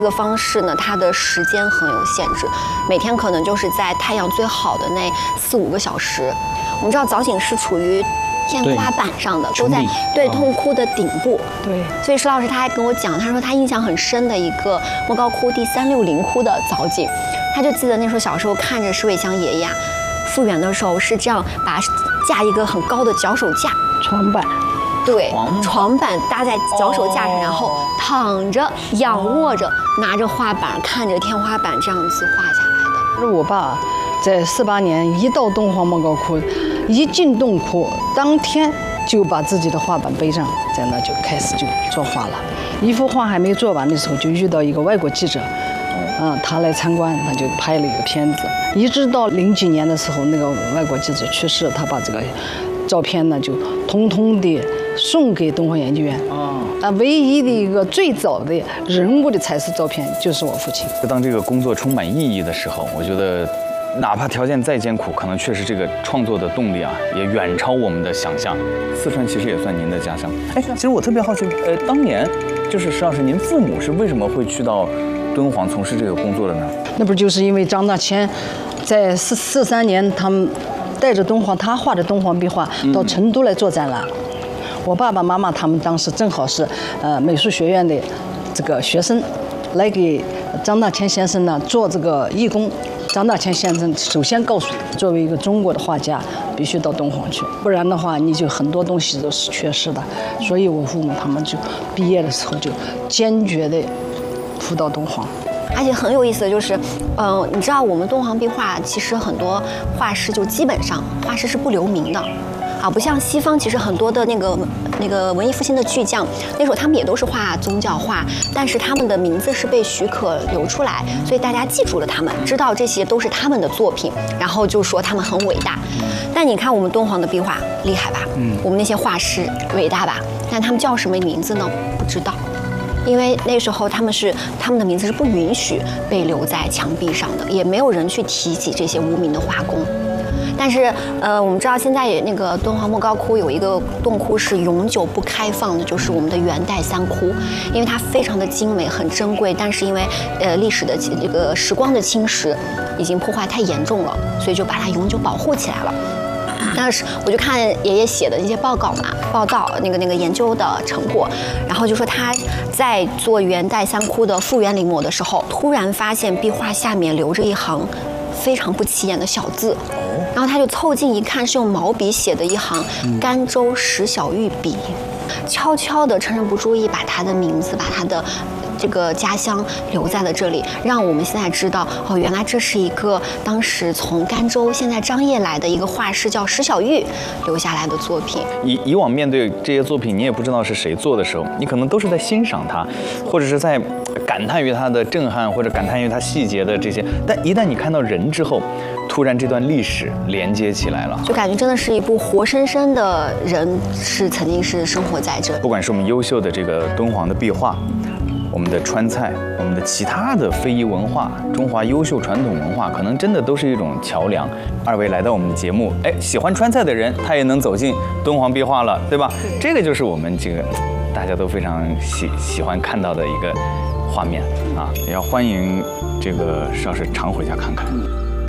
这个方式呢，它的时间很有限制，每天可能就是在太阳最好的那4、5个小时。我们知道藻井是处于天花板上的，都在洞窟的顶部。 对， 所以石老师他还跟我讲，他说他印象很深的一个莫高窟第360窟的藻井，他就记得那时候小时候看着石伟香爷爷复原的时候是这样把架一个很高的脚手架， 床板。 对，床板搭在脚手架上，然后躺着、仰卧着，拿着画板看着天花板这样子画下来的。 是我爸在48年一到敦煌莫高窟，一进洞窟当天就把自己的画板背上，在那就开始就作画了。一幅画还没做完的时候，就遇到一个外国记者，他来参观，他就拍了一个片子。一直到00几年的时候，那个外国记者去世，他把这个照片呢就通通的送给敦煌研究院。唯一的一个最早的人物的彩色照片就是我父亲。 当这个工作充满意义的时候，我觉得哪怕条件再艰苦，可能确实这个创作的动力也远超我们的想象。四川其实也算您的家乡。其实我特别好奇，当年就是石老师，您父母是为什么会去到敦煌从事这个工作的呢？ 那不就是因为张大千在43年，他们带着敦煌他画的敦煌壁画到成都来做展览。我爸爸妈妈他们当时正好是美术学院的这个学生，来给张大千先生呢做这个义工。张大千先生首先告诉他，作为一个中国的画家，必须到敦煌去，不然的话你就很多东西都是缺失的。所以我父母他们就毕业的时候就坚决的赴到敦煌。 而且很有意思的就是，你知道我们敦煌壁画其实很多画师就基本上画师是不留名的。不像西方，其实很多的那个文艺复兴的巨匠，那时候他们也都是画宗教画，但是他们的名字是被许可流出来，所以大家记住了他们，知道这些都是他们的作品，然后就说他们很伟大。但你看我们敦煌的壁画厉害吧？我们那些画师伟大吧？但他们叫什么名字呢？不知道。因为那时候他们的名字是不允许被留在墙壁上的，也没有人去提起这些无名的画工。但是，我们知道现在也那个敦煌莫高窟有一个洞窟是永久不开放的，就是我们的元代3窟，因为它非常的精美，很珍贵，但是因为历史的这个时光的侵蚀，已经破坏太严重了，所以就把它永久保护起来了。但是我就看爷爷写的那些报道那个研究的成果，然后就说他在做元代3窟的复原临摹的时候，突然发现壁画下面留着一行非常不起眼的小字，然后他就凑近一看，是用毛笔写的一行“甘州石小玉笔”，悄悄地趁人不注意把他的名字，把他的这个家乡留在了这里，让我们现在知道原来这是一个当时从甘州现在张掖来的一个画师叫石小玉留下来的作品。 以往面对这些作品，你也不知道是谁做的时候，你可能都是在欣赏它，或者是在感叹于它的震撼，或者感叹于它细节的这些。但一旦你看到人之后，突然这段历史连接起来了， 就感觉真的是一部活生生的人曾经是生活在这。 不管是我们优秀的这个敦煌的壁画，我们的川菜，我们的其他的非遗文化，中华优秀传统文化，可能真的都是一种桥梁。二位来到我们的节目，喜欢川菜的人，他也能走进敦煌壁画了，对吧？这个就是我们这个大家都非常喜欢看到的一个画面啊！也要欢迎这个石老师常回家看看。